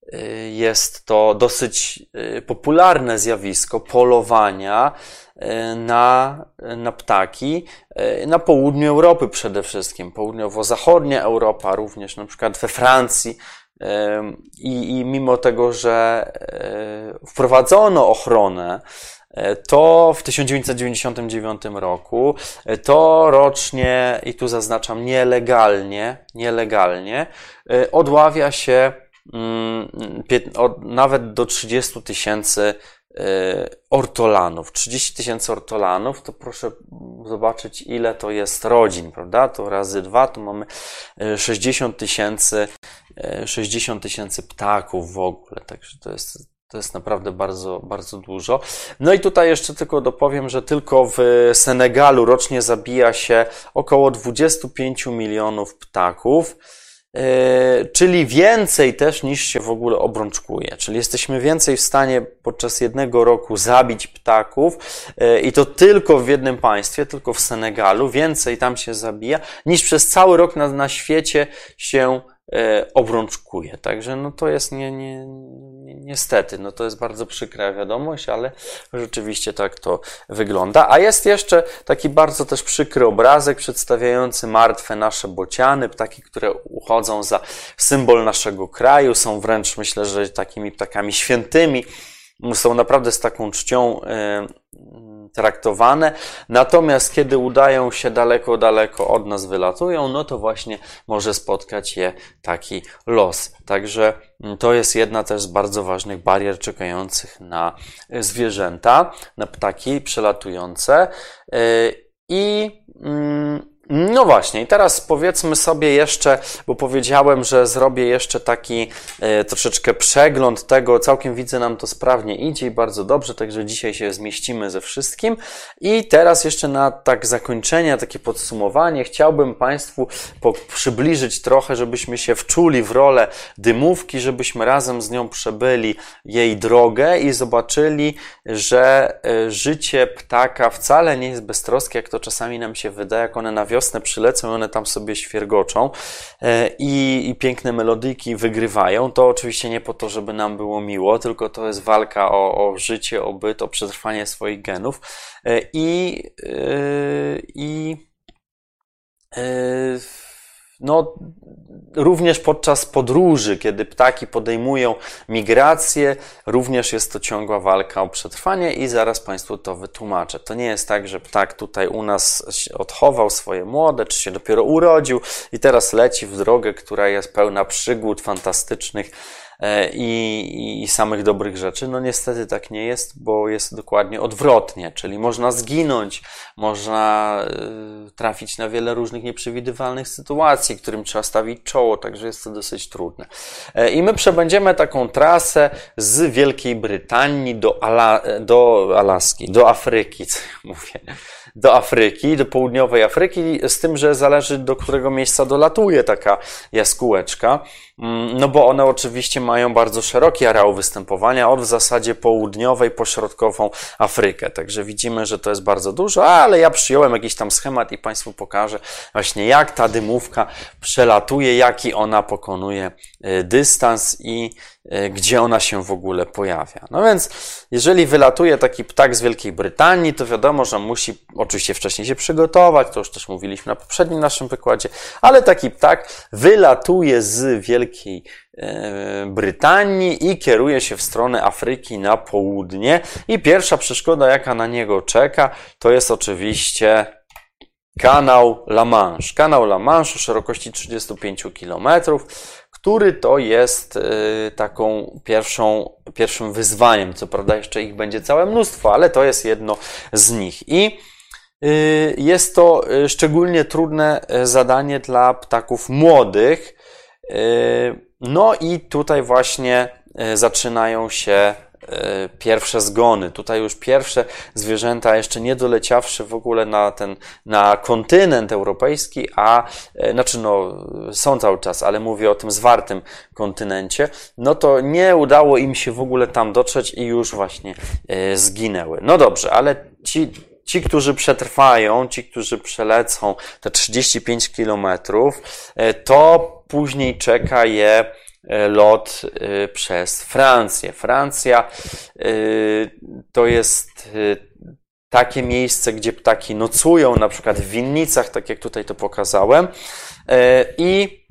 jest to dosyć popularne zjawisko polowania na, na ptaki na południu Europy przede wszystkim, południowo-zachodnia Europa, również na przykład we Francji. I, I mimo tego, że wprowadzono ochronę, to w tysiąc dziewięćset dziewięćdziesiątym dziewiątym roku, to rocznie, i tu zaznaczam nielegalnie, nielegalnie, odławia się nawet do trzydziestu tysięcy ortolanów. trzydzieści tysięcy ortolanów, to proszę zobaczyć, ile to jest rodzin, prawda? To razy dwa, to mamy sześćdziesiąt tysięcy, sześćdziesiąt tysięcy ptaków w ogóle, także to jest To jest naprawdę bardzo, bardzo dużo. No i tutaj jeszcze tylko dopowiem, że tylko w Senegalu rocznie zabija się około dwadzieścia pięć milionów ptaków, yy, czyli więcej też niż się w ogóle obrączkuje. Czyli jesteśmy więcej w stanie podczas jednego roku zabić ptaków yy, i to tylko w jednym państwie, tylko w Senegalu, więcej tam się zabija, niż przez cały rok na, na świecie się obrączkuje. Także no to jest nie, nie, nie, niestety, no to jest bardzo przykra wiadomość, ale rzeczywiście tak to wygląda. A jest jeszcze taki bardzo też przykry obrazek przedstawiający martwe nasze bociany, ptaki, które uchodzą za symbol naszego kraju, są wręcz, myślę, że takimi ptakami świętymi, są naprawdę z taką czcią traktowane, natomiast kiedy udają się daleko, daleko od nas, wylatują, no to właśnie może spotkać je taki los. Także to jest jedna też z bardzo ważnych barier czekających na zwierzęta, na ptaki przelatujące. I no właśnie, i teraz powiedzmy sobie jeszcze, bo powiedziałem, że zrobię jeszcze taki e, troszeczkę przegląd tego, całkiem widzę, nam to sprawnie idzie i bardzo dobrze, także dzisiaj się zmieścimy ze wszystkim. I teraz jeszcze na tak zakończenie, takie podsumowanie, chciałbym Państwu po, przybliżyć trochę, żebyśmy się wczuli w rolę dymówki, żebyśmy razem z nią przebyli jej drogę i zobaczyli, że e, życie ptaka wcale nie jest beztroskie, jak to czasami nam się wydaje, jak one na wiosnę przylecą i one tam sobie świergoczą i, i piękne melodyjki wygrywają. To oczywiście nie po to, żeby nam było miło, tylko to jest walka o, o życie, o byt, o przetrwanie swoich genów. I, i no, również podczas podróży, kiedy ptaki podejmują migrację, również jest to ciągła walka o przetrwanie i zaraz Państwu to wytłumaczę. To nie jest tak, że ptak tutaj u nas odchował swoje młode, czy się dopiero urodził i teraz leci w drogę, która jest pełna przygód fantastycznych i, i samych dobrych rzeczy. No niestety tak nie jest, bo jest dokładnie odwrotnie, czyli można zginąć, można trafić na wiele różnych nieprzewidywalnych sytuacji, którym trzeba stawić czoło, także jest to dosyć trudne. I my przebędziemy taką trasę z Wielkiej Brytanii do, Ala, do Alaski, do Afryki, co ja mówię, do Afryki, do południowej Afryki, z tym, że zależy, do którego miejsca dolatuje taka jaskółeczka, no bo one oczywiście mają bardzo szeroki areał występowania, od w zasadzie południowej po środkową Afrykę, także widzimy, że to jest bardzo dużo, ale ja przyjąłem jakiś tam schemat i Państwu pokażę właśnie, jak ta dymówka przelatuje, jaki ona pokonuje dystans i gdzie ona się w ogóle pojawia. No więc, jeżeli wylatuje taki ptak z Wielkiej Brytanii, to wiadomo, że musi oczywiście wcześniej się przygotować, to już też mówiliśmy na poprzednim naszym wykładzie, ale taki ptak wylatuje z Wielkiej Brytanii i kieruje się w stronę Afryki na południe. I pierwsza przeszkoda, jaka na niego czeka, to jest oczywiście kanał La Manche. Kanał La Manche o szerokości trzydziestu pięciu kilometrów, który to jest y, taką pierwszą, pierwszym wyzwaniem. Co prawda jeszcze ich będzie całe mnóstwo, ale to jest jedno z nich. I y, jest to szczególnie trudne zadanie dla ptaków młodych. Y, no i tutaj właśnie y, zaczynają się pierwsze zgony. Tutaj już pierwsze zwierzęta, jeszcze nie doleciawszy w ogóle na ten, na kontynent europejski, a, znaczy no, są cały czas, ale mówię o tym zwartym kontynencie, no to nie udało im się w ogóle tam dotrzeć i już właśnie e, zginęły. No dobrze, ale ci, ci, którzy przetrwają, ci, którzy przelecą te trzydzieści pięć kilometrów, e, to później czeka je lot przez Francję. Francja to jest takie miejsce, gdzie ptaki nocują, na przykład w winnicach, tak jak tutaj to pokazałem. I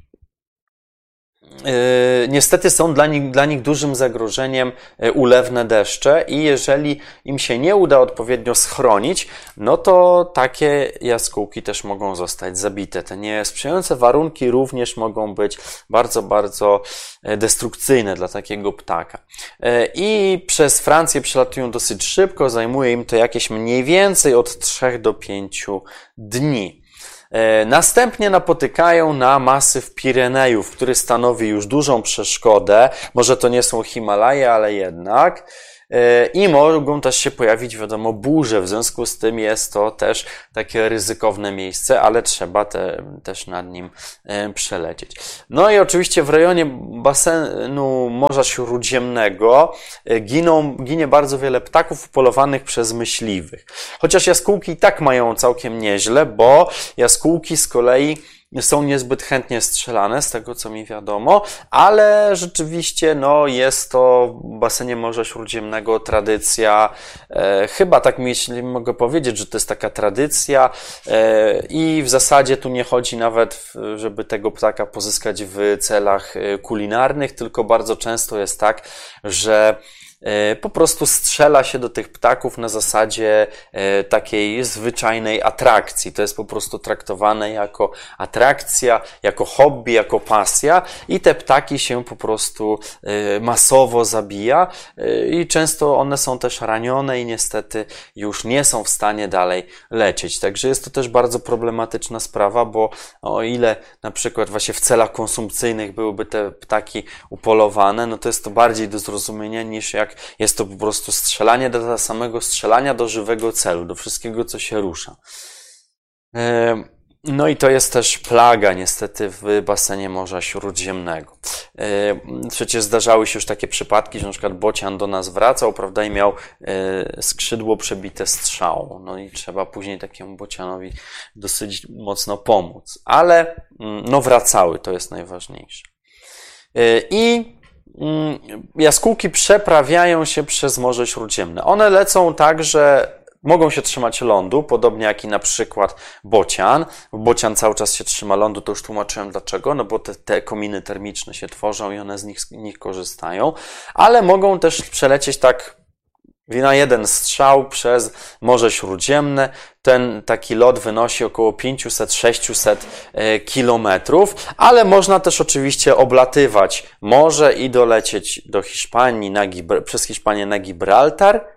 niestety są dla nich, dla nich dużym zagrożeniem ulewne deszcze i jeżeli im się nie uda odpowiednio schronić, no to takie jaskółki też mogą zostać zabite. Te niesprzyjające warunki również mogą być bardzo, bardzo destrukcyjne dla takiego ptaka. I przez Francję przelatują dosyć szybko, zajmuje im to jakieś mniej więcej od trzech do pięciu dni. Następnie napotykają na masyw Pirenejów, który stanowi już dużą przeszkodę. Może to nie są Himalaje, ale jednak. I mogą też się pojawić, wiadomo, burze. W związku z tym jest to też takie ryzykowne miejsce, ale trzeba te, też nad nim przelecieć. No i oczywiście w rejonie basenu Morza Śródziemnego giną, ginie bardzo wiele ptaków polowanych przez myśliwych. Chociaż jaskółki i tak mają całkiem nieźle, bo jaskółki z kolei są niezbyt chętnie strzelane, z tego co mi wiadomo, ale rzeczywiście no, jest to w basenie Morza Śródziemnego tradycja, e, chyba tak myślę, mogę powiedzieć, że to jest taka tradycja e, i w zasadzie tu nie chodzi nawet, żeby tego ptaka pozyskać w celach kulinarnych, tylko bardzo często jest tak, że po prostu strzela się do tych ptaków na zasadzie takiej zwyczajnej atrakcji. To jest po prostu traktowane jako atrakcja, jako hobby, jako pasja i te ptaki się po prostu masowo zabija i często one są też ranione i niestety już nie są w stanie dalej lecieć. Także jest to też bardzo problematyczna sprawa, bo o ile na przykład właśnie w celach konsumpcyjnych byłyby te ptaki upolowane, no to jest to bardziej do zrozumienia niż jak jest to po prostu strzelanie do samego strzelania do żywego celu, do wszystkiego, co się rusza. No i to jest też plaga niestety w basenie Morza Śródziemnego. Przecież zdarzały się już takie przypadki, że na przykład bocian do nas wracał, prawda, i miał skrzydło przebite strzałą. No i trzeba później takiemu bocianowi dosyć mocno pomóc. Ale no wracały, to jest najważniejsze. I jaskółki przeprawiają się przez Morze Śródziemne. One lecą tak, że mogą się trzymać lądu, podobnie jak i na przykład bocian. Bocian cały czas się trzyma lądu, to już tłumaczyłem dlaczego, no bo te, te kominy termiczne się tworzą i one z nich, z nich korzystają, ale mogą też przelecieć tak na jeden strzał przez Morze Śródziemne. Ten taki lot wynosi około pięćset do sześciuset kilometrów, ale można też oczywiście oblatywać morze i dolecieć do Hiszpanii, na Gibr- przez Hiszpanię na Gibraltar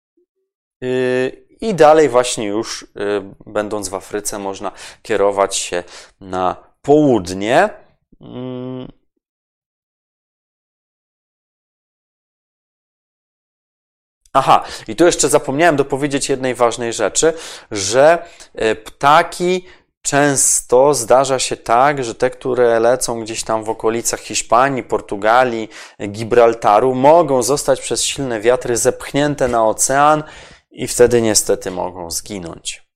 i dalej właśnie już będąc w Afryce można kierować się na południe. Aha, i tu jeszcze zapomniałem dopowiedzieć jednej ważnej rzeczy, że ptaki często zdarza się tak, że te, które lecą gdzieś tam w okolicach Hiszpanii, Portugalii, Gibraltaru, mogą zostać przez silne wiatry zepchnięte na ocean i wtedy niestety mogą zginąć.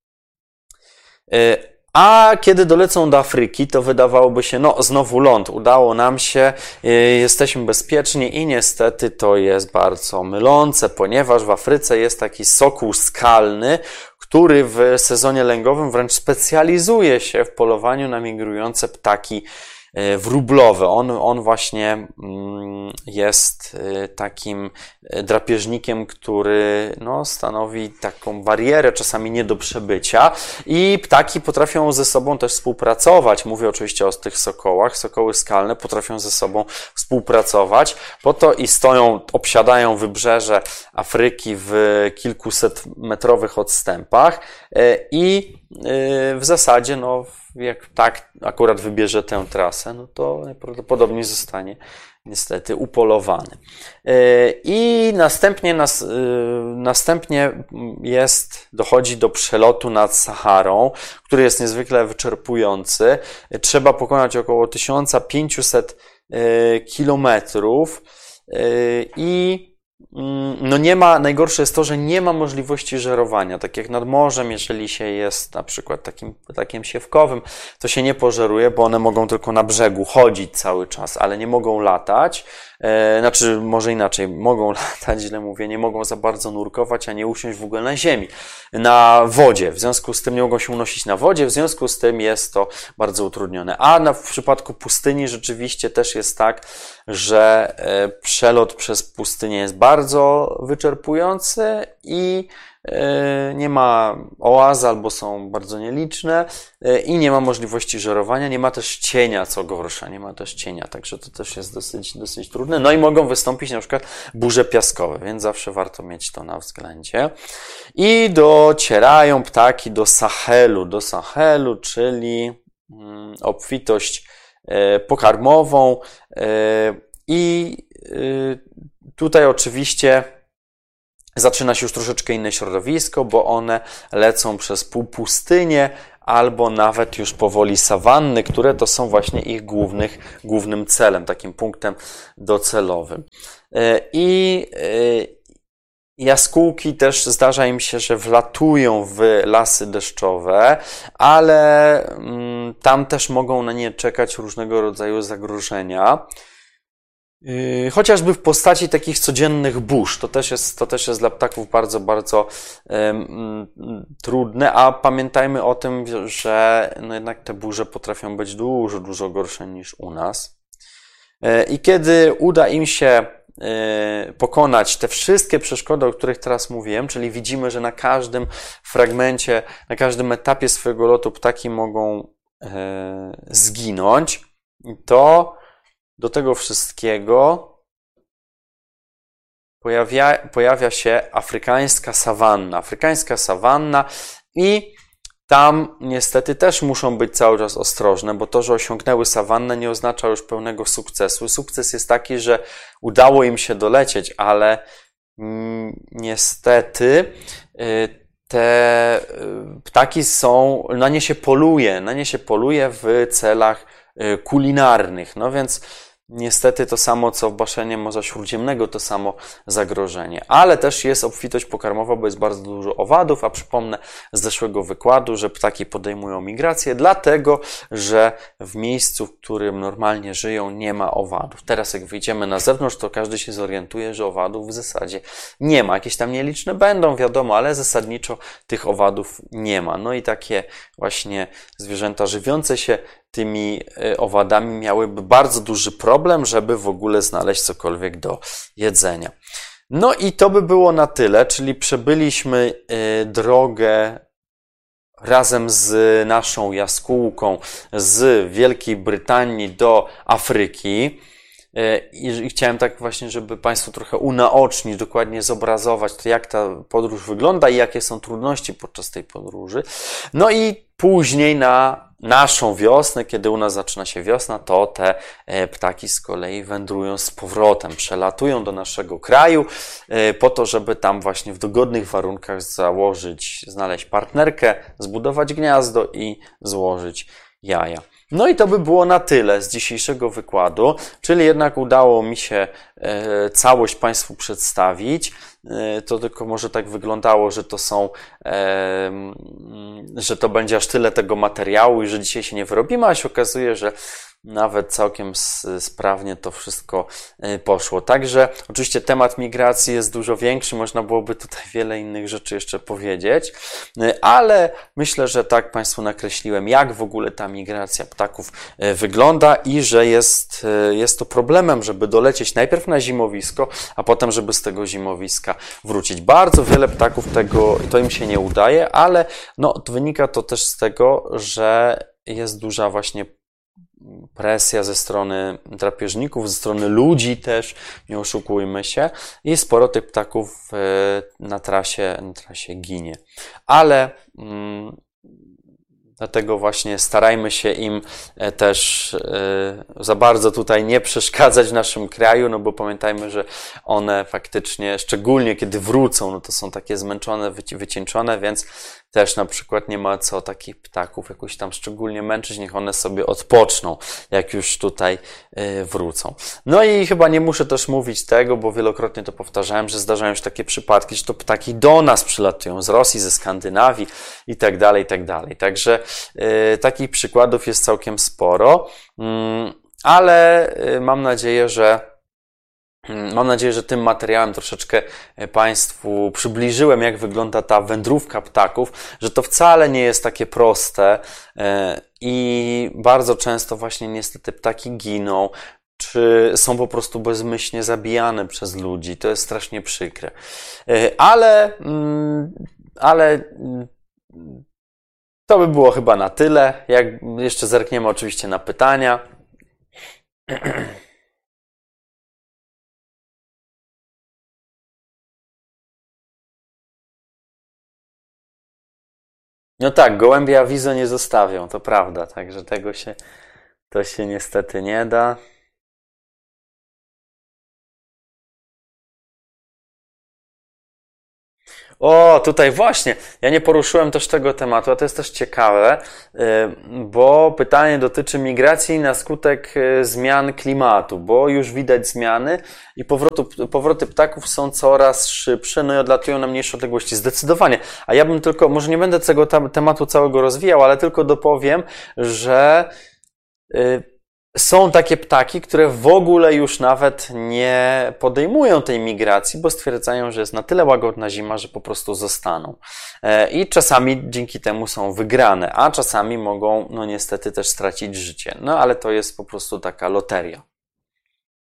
A kiedy dolecą do Afryki, to wydawałoby się, no znowu ląd, udało nam się, jesteśmy bezpieczni i niestety to jest bardzo mylące, ponieważ w Afryce jest taki sokół skalny, który w sezonie lęgowym wręcz specjalizuje się w polowaniu na migrujące ptaki wróblowe. On, on właśnie jest takim drapieżnikiem, który no, stanowi taką barierę czasami nie do przebycia i ptaki potrafią ze sobą też współpracować. Mówię oczywiście o tych sokołach. Sokoły skalne potrafią ze sobą współpracować. Po to i stoją, obsiadają wybrzeże Afryki w kilkuset metrowych odstępach i w zasadzie no jak tak akurat wybierze tę trasę, no to najprawdopodobniej zostanie niestety upolowany. I następnie, nas, następnie jest, dochodzi do przelotu nad Saharą, który jest niezwykle wyczerpujący. Trzeba pokonać około tysiąc pięćset kilometrów i no nie ma, najgorsze jest to, że nie ma możliwości żerowania. Tak jak nad morzem, jeżeli się jest na przykład takim ptakiem siewkowym, to się nie pożeruje, bo one mogą tylko na brzegu chodzić cały czas, ale nie mogą latać. E, znaczy, może inaczej, mogą latać, źle mówię, nie mogą za bardzo nurkować, a nie usiąść w ogóle na ziemi, na wodzie. W związku z tym nie mogą się unosić na wodzie, w związku z tym jest to bardzo utrudnione. A na, w przypadku pustyni rzeczywiście też jest tak, że e, przelot przez pustynię jest bardzo wyczerpujący i nie ma oaz albo są bardzo nieliczne i nie ma możliwości żerowania, nie ma też cienia, co gorsza, nie ma też cienia, także to też jest dosyć, dosyć trudne. No i mogą wystąpić na przykład burze piaskowe, więc zawsze warto mieć to na względzie. I docierają ptaki do Sahelu, do Sahelu, czyli obfitość pokarmową i tutaj oczywiście zaczyna się już troszeczkę inne środowisko, bo one lecą przez półpustynię albo nawet już powoli sawanny, które to są właśnie ich głównych, głównym celem, takim punktem docelowym. I jaskółki też zdarza im się, że wlatują w lasy deszczowe, ale tam też mogą na nie czekać różnego rodzaju zagrożenia. Chociażby w postaci takich codziennych burz. To też jest, to też jest dla ptaków bardzo, bardzo um, trudne, a pamiętajmy o tym, że no jednak te burze potrafią być dużo, dużo gorsze niż u nas. I kiedy uda im się pokonać te wszystkie przeszkody, o których teraz mówiłem, czyli widzimy, że na każdym fragmencie, na każdym etapie swojego lotu ptaki mogą zginąć, to do tego wszystkiego pojawia, pojawia się afrykańska sawanna. Afrykańska sawanna i tam niestety też muszą być cały czas ostrożne, bo to, że osiągnęły sawannę, nie oznacza już pełnego sukcesu. Sukces jest taki, że udało im się dolecieć, ale mm, niestety y, te ptaki są, na nie się poluje, na nie się poluje w celach y, kulinarnych. No więc niestety to samo, co w basenie Morza Śródziemnego, to samo zagrożenie. Ale też jest obfitość pokarmowa, bo jest bardzo dużo owadów, a przypomnę z zeszłego wykładu, że ptaki podejmują migrację, dlatego, że w miejscu, w którym normalnie żyją, nie ma owadów. Teraz jak wyjdziemy na zewnątrz, to każdy się zorientuje, że owadów w zasadzie nie ma. Jakieś tam nieliczne będą, wiadomo, ale zasadniczo tych owadów nie ma. No i takie właśnie zwierzęta żywiące się tymi owadami miałyby bardzo duży problem, żeby w ogóle znaleźć cokolwiek do jedzenia. No i to by było na tyle, czyli przebyliśmy drogę razem z naszą jaskółką z Wielkiej Brytanii do Afryki. I chciałem tak właśnie, żeby Państwu trochę unaocznić, dokładnie zobrazować to, jak ta podróż wygląda i jakie są trudności podczas tej podróży. No i później na naszą wiosnę, kiedy u nas zaczyna się wiosna, to te ptaki z kolei wędrują z powrotem, przelatują do naszego kraju po to, żeby tam właśnie w dogodnych warunkach założyć, znaleźć partnerkę, zbudować gniazdo i złożyć jaja. No i to by było na tyle z dzisiejszego wykładu, czyli jednak udało mi się całość Państwu przedstawić. To tylko może tak wyglądało, że to są, że to będzie aż tyle tego materiału i że dzisiaj się nie wyrobimy, a się okazuje, że nawet całkiem sprawnie to wszystko poszło. Także oczywiście temat migracji jest dużo większy, można byłoby tutaj wiele innych rzeczy jeszcze powiedzieć, ale myślę, że tak Państwu nakreśliłem, jak w ogóle ta migracja ptaków wygląda i że jest, jest to problemem, żeby dolecieć najpierw na zimowisko, a potem, żeby z tego zimowiska wrócić. Bardzo wiele ptaków tego, to im się nie udaje, ale no, wynika to też z tego, że jest duża właśnie presja ze strony drapieżników, ze strony ludzi też, nie oszukujmy się, i sporo tych ptaków na trasie, na trasie ginie. Ale mm, dlatego właśnie starajmy się im też za bardzo tutaj nie przeszkadzać w naszym kraju, no bo pamiętajmy, że one faktycznie, szczególnie kiedy wrócą, no to są takie zmęczone, wycieńczone, więc też na przykład nie ma co takich ptaków jakoś tam szczególnie męczyć, niech one sobie odpoczną, jak już tutaj y, wrócą. No i chyba nie muszę też mówić tego, bo wielokrotnie to powtarzałem, że zdarzają się takie przypadki, że to ptaki do nas przylatują z Rosji, ze Skandynawii i tak dalej, i tak dalej. Także y, takich przykładów jest całkiem sporo, y, ale y, mam nadzieję, że Mam nadzieję, że tym materiałem troszeczkę Państwu przybliżyłem, jak wygląda ta wędrówka ptaków, że to wcale nie jest takie proste i bardzo często właśnie niestety ptaki giną, czy są po prostu bezmyślnie zabijane przez ludzi. To jest strasznie przykre. Ale, ale to by było chyba na tyle. Jak jeszcze zerkniemy oczywiście na pytania. No tak, gołębie awizo nie zostawią, to prawda, także tego się, to się niestety nie da. O, tutaj właśnie, ja nie poruszyłem też tego tematu, a to jest też ciekawe, y, bo pytanie dotyczy migracji na skutek y, zmian klimatu, bo już widać zmiany i powrotu, powroty ptaków są coraz szybsze, no i odlatują na mniejsze odległości, zdecydowanie. A ja bym tylko, może nie będę tego tematu całego rozwijał, ale tylko dopowiem, że y, są takie ptaki, które w ogóle już nawet nie podejmują tej migracji, bo stwierdzają, że jest na tyle łagodna zima, że po prostu zostaną. I czasami dzięki temu są wygrane, a czasami mogą, no niestety, też stracić życie. No ale to jest po prostu taka loteria.